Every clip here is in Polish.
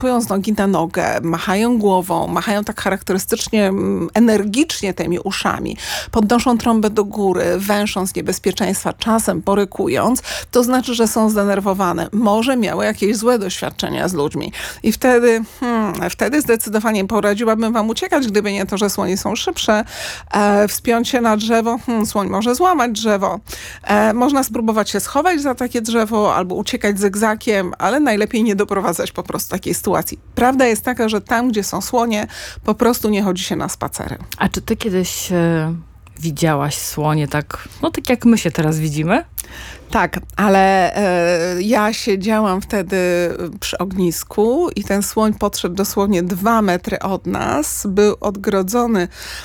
wskakują z nogi na nogę, machają głową, machają tak charakterystycznie, energicznie tymi uszami, podnoszą trąbę do góry, węsząc niebezpieczeństwa, czasem porykując, to znaczy, że są zdenerwowane. Może miały jakieś złe doświadczenia z ludźmi. I wtedy zdecydowanie poradziłabym wam uciekać, gdyby nie to, że słonie są szybsze. Wspiąć się na drzewo, słoń może złamać drzewo. Można spróbować się schować za takie drzewo albo uciekać zygzakiem, ale najlepiej nie doprowadzać po prostu takiej sytuacji. Prawda jest taka, że tam, gdzie są słonie, po prostu nie chodzi się na spacery. A czy ty kiedyś widziałaś słonie tak jak my się teraz widzimy? Tak, ale ja siedziałam wtedy przy ognisku i ten słoń podszedł dosłownie 2 metry od nas. Był odgrodzony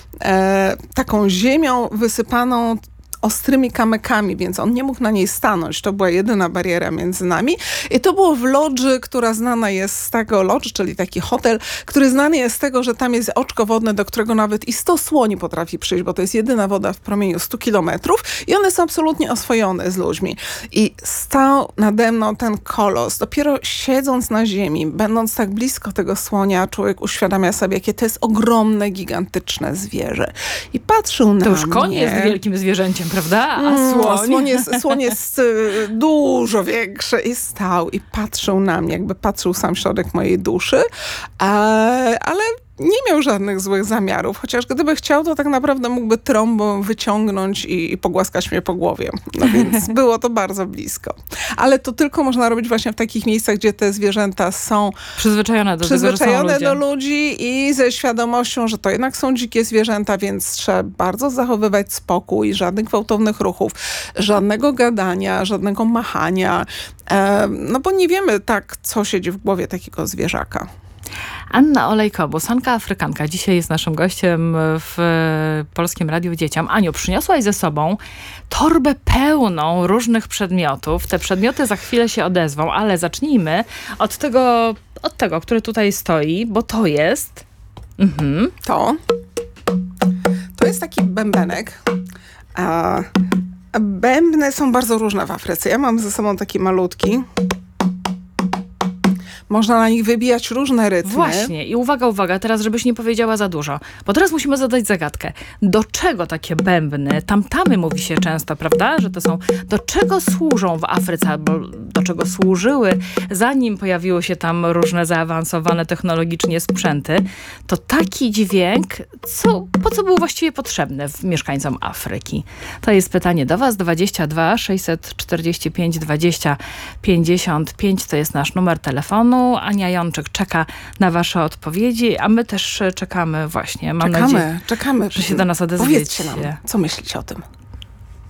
taką ziemią wysypaną ostrymi kamykami, więc on nie mógł na niej stanąć. To była jedyna bariera między nami. I to było w lodży, która znana jest z tego, lodż, czyli taki hotel, który znany jest z tego, że tam jest oczko wodne, do którego nawet i 100 słoni potrafi przyjść, bo to jest jedyna woda w promieniu 100 kilometrów i one są absolutnie oswojone z ludźmi. I stał nade mną ten kolos. Dopiero siedząc na ziemi, będąc tak blisko tego słonia, człowiek uświadamia sobie, jakie to jest ogromne, gigantyczne zwierzę. I patrzył na mnie. To już koń jest wielkim zwierzęciem, prawda? A Słoń jest dużo większy i stał i patrzył na mnie, jakby patrzył sam w środek mojej duszy, ale nie miał żadnych złych zamiarów, chociaż gdyby chciał, to tak naprawdę mógłby trąbą wyciągnąć i pogłaskać mnie po głowie. No więc było to bardzo blisko. Ale to tylko można robić właśnie w takich miejscach, gdzie te zwierzęta są przyzwyczajone do ludzi i ze świadomością, że to jednak są dzikie zwierzęta, więc trzeba bardzo zachowywać spokój, żadnych gwałtownych ruchów, żadnego gadania, żadnego machania, no bo nie wiemy tak, co siedzi w głowie takiego zwierzaka. Anna Olejko, bosanka afrykanka, dzisiaj jest naszym gościem w Polskim Radiu Dzieciom. Aniu, przyniosłaś ze sobą torbę pełną różnych przedmiotów. Te przedmioty za chwilę się odezwą, ale zacznijmy od tego, który tutaj stoi, bo to jest... To jest taki bębenek. Bębny są bardzo różne w Afryce. Ja mam ze sobą taki malutki. Można na nich wybijać różne rytmy. Właśnie. I uwaga, teraz żebyś nie powiedziała za dużo. Bo teraz musimy zadać zagadkę. Do czego takie bębny? Tamtamy mówi się często, prawda? Że to są... Do czego służą w Afryce? Albo do czego służyły, zanim pojawiły się tam różne zaawansowane technologicznie sprzęty. To taki dźwięk, po co był właściwie potrzebny mieszkańcom Afryki? To jest pytanie do was. 22 645 20 55 to jest nasz numer telefonu. Ania Jączyk czeka na wasze odpowiedzi, a my też czekamy właśnie. Mam nadzieję, czekamy, że się do nas odezwiecie. Powiedzcie nam, co myślicie o tym.